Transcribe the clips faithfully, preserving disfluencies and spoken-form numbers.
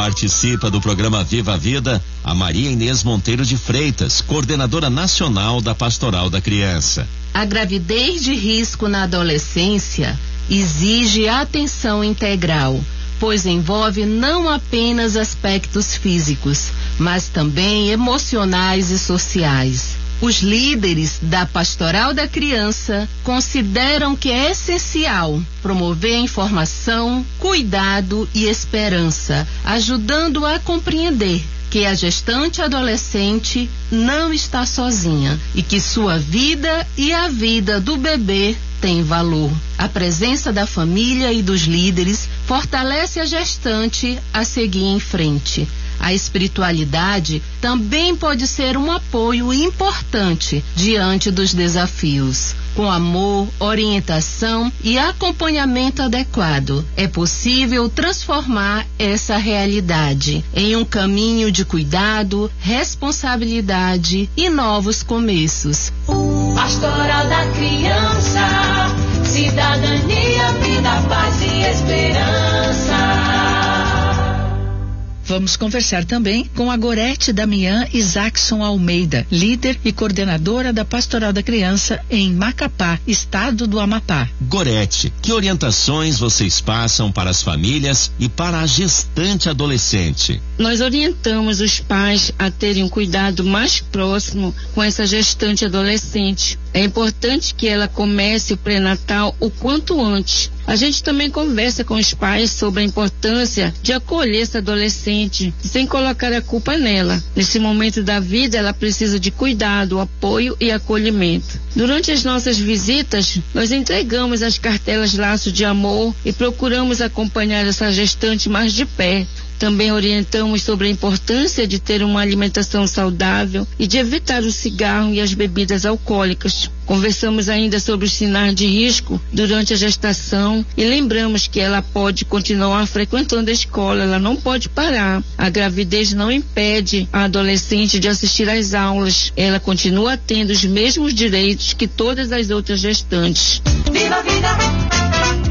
Participa do programa Viva a Vida a Maria Inês Monteiro de Freitas, coordenadora nacional da Pastoral da Criança. A gravidez de risco na adolescência exige atenção integral, pois envolve não apenas aspectos físicos, mas também emocionais e sociais. Os líderes da Pastoral da Criança consideram que é essencial promover informação, cuidado e esperança, ajudando a compreender que a gestante adolescente não está sozinha e que sua vida e a vida do bebê tem valor. A presença da família e dos líderes fortalece a gestante a seguir em frente. A espiritualidade também pode ser um apoio importante diante dos desafios. Com amor, orientação e acompanhamento adequado, é possível transformar essa realidade em um caminho de cuidado, responsabilidade e novos começos. Pastoral da Criança, cidadania, vida, paz e esperança. Vamos conversar também com a Gorete Damian Isaacson Almeida, líder e coordenadora da Pastoral da Criança em Macapá, estado do Amapá. Gorete, que orientações vocês passam para as famílias e para a gestante adolescente? Nós orientamos os pais a terem um cuidado mais próximo com essa gestante adolescente. É importante que ela comece o pré-natal o quanto antes. A gente também conversa com os pais sobre a importância de acolher essa adolescente, sem colocar a culpa nela. Nesse momento da vida, ela precisa de cuidado, apoio e acolhimento. Durante as nossas visitas, nós entregamos as cartelas Laço de Amor e procuramos acompanhar essa gestante mais de perto. Também orientamos sobre a importância de ter uma alimentação saudável e de evitar o cigarro e as bebidas alcoólicas. Conversamos ainda sobre os sinais de risco durante a gestação e lembramos que ela pode continuar frequentando a escola, ela não pode parar. A gravidez não impede a adolescente de assistir às aulas. Ela continua tendo os mesmos direitos que todas as outras gestantes. Viva a vida!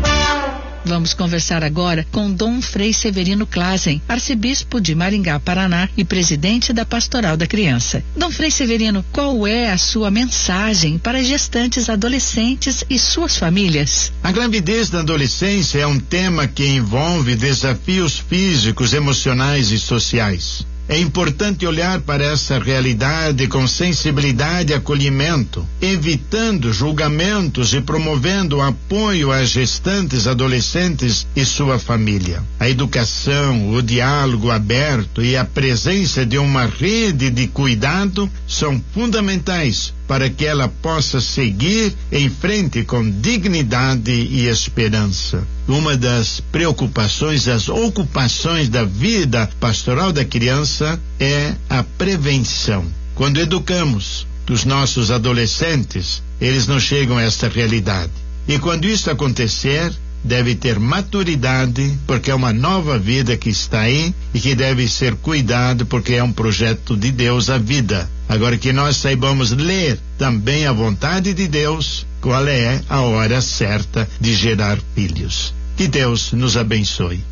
Vamos conversar agora com Dom Frei Severino Klazen, arcebispo de Maringá, Paraná e presidente da Pastoral da Criança. Dom Frei Severino, qual é a sua mensagem para gestantes adolescentes e suas famílias? A gravidez da adolescência é um tema que envolve desafios físicos, emocionais e sociais. É importante olhar para essa realidade com sensibilidade e acolhimento, evitando julgamentos e promovendo o apoio às gestantes adolescentes e sua família. A educação, o diálogo aberto e a presença de uma rede de cuidado são fundamentais para que ela possa seguir em frente com dignidade e esperança. Uma das preocupações, das ocupações da vida pastoral da criança é a prevenção. Quando educamos os nossos adolescentes, eles não chegam a essa realidade. E quando isso acontecer, deve ter maturidade, porque é uma nova vida que está aí e que deve ser cuidado, porque é um projeto de Deus a vida. Agora que nós saibamos ler também a vontade de Deus, qual é a hora certa de gerar filhos. Que Deus nos abençoe.